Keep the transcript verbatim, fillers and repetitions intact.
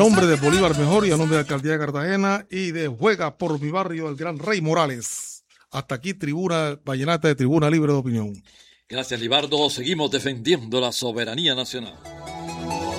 nombre de Bolívar Mejor y a nombre de la Alcaldía de Cartagena y de Juega por mi barrio, el gran Rey Morales. Hasta aquí, Tribuna Vallenata de Tribuna Libre de Opinión. Gracias, Libardo. Seguimos defendiendo la soberanía nacional.